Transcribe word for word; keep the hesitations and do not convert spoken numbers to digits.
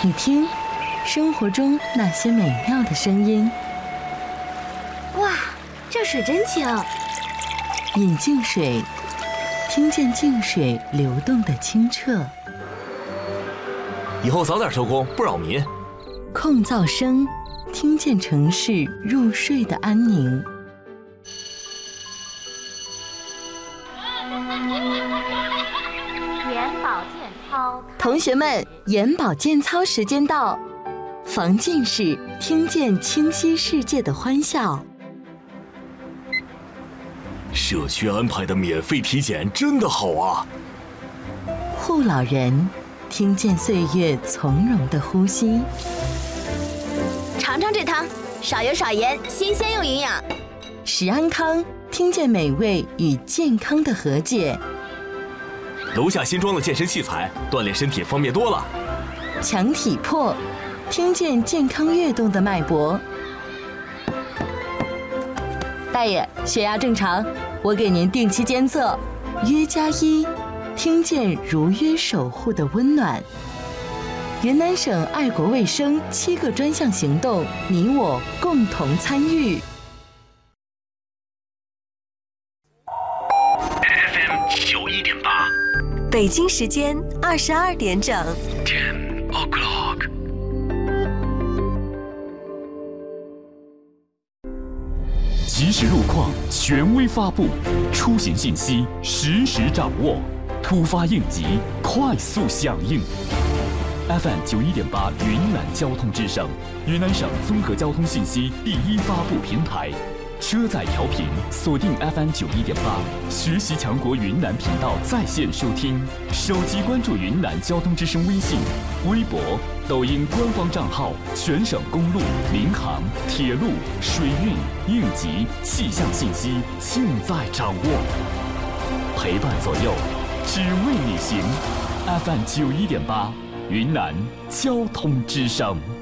你听，生活中那些美妙的声音。 哇，这水真清。 饮净水，听见净水流动的清澈。 以后早点收工，不扰民。 控噪声，听见城市入睡的安宁。 眼保健操， 同学们，眼保健操时间到，防近视，听见清晰世界的欢笑。 社区安排的免费体检真的好啊！ 护老人，听见岁月从容的呼吸。 尝尝这汤，少油少盐，新鲜又营养。 食安康，听见美味与健康的和解。 楼下新装的健身器材，锻炼身体方便多了。 强体魄，听见健康跃动的脉搏。大爷，血压正常，我给您定期监测。约加一，听见如约守护的温暖。云南省爱国卫生七个专项行动，你我共同参与。 F M 九一点八， 北京时间二十二点整。 Ten o'clock。 即时路况，权威发布，出行信息实时掌握，突发应急快速响应。F M 九一点八云南交通之声，云南省综合交通信息第一发布平台。车载调频锁定 F M 九一点八，学习强国云南频道在线收听，手机关注云南交通之声微信、微博、抖音官方账号，全省公路、民航、铁路、水运、应急、气象信息尽在掌握，陪伴左右，只为你行。F M 九一点八，云南交通之声。